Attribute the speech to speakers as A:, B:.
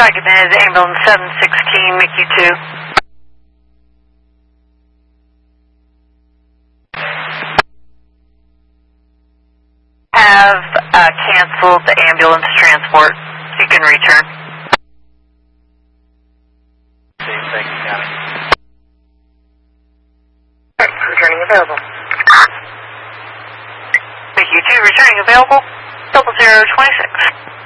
A: Documented ambulance 716, Mickey 2. Have canceled the ambulance transport. You can return.
B: Same thing, County.
A: Returning available. Mickey 2, returning available. 0026.